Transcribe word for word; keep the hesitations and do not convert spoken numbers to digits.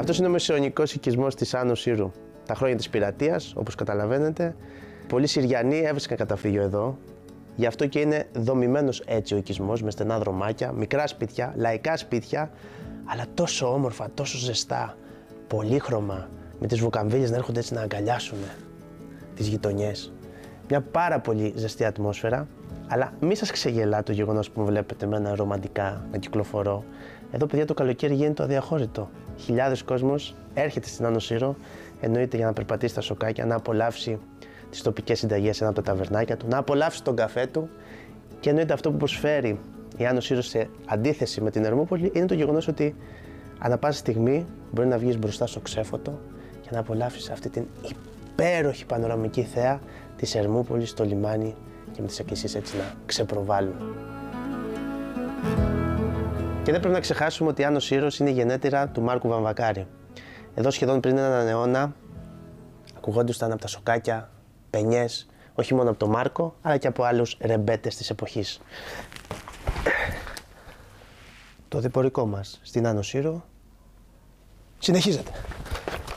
Αυτός είναι ο μεσαιωνικός οικισμός της Άνω Σύρου. Τα χρόνια της πειρατείας, όπως καταλαβαίνετε, πολλοί Συριανοί έβρισκαν καταφύγιο εδώ. Γι' αυτό και είναι δομημένος έτσι ο οικισμός, με στενά δρομάκια, μικρά σπίτια, λαϊκά σπίτια, αλλά τόσο όμορφα, τόσο ζεστά, πολύχρωμα, με τις βουκαμβίλες να έρχονται έτσι να αγκαλιάσουν τις γειτονιές. Μια πάρα πολύ ζεστή ατμόσφαιρα, αλλά μη σας ξεγελά το γεγονός που μου βλέπετε εμένα ρομαντικά να κυκλοφορώ. Εδώ, παιδιά, το καλοκαίρι γίνεται το αδιαχώρητο. Χιλιάδες κόσμος έρχεται στην Άνω Σύρο, εννοείται για να περπατήσει στα σοκάκια, να απολαύσει τις τοπικές συνταγές σε ένα από τα ταβερνάκια του, να απολαύσει τον καφέ του, και εννοείται αυτό που προσφέρει η Άνω Σύρο σε αντίθεση με την Ερμούπολη είναι το γεγονός ότι ανά πάσα στιγμή μπορεί να βγεις μπροστά στο ξέφωτο και να απολαύσεις αυτή την υπέροχη πανοραμική θέα της Ερμούπολης στο λιμάνι και με τις εκκλησίες έτσι να ξεπροβάλλουν. Και δεν πρέπει να ξεχάσουμε ότι η Άνω Σύρος είναι η γενέτειρα του Μάρκου Βαμβακάρη. Εδώ σχεδόν πριν έναν αιώνα ακουγόντουσαν από τα σοκάκια πενιές, όχι μόνο από τον Μάρκο, αλλά και από άλλους ρεμπέτες της εποχής. Το διπορικό μας στην Άνω Σύρο συνεχίζεται.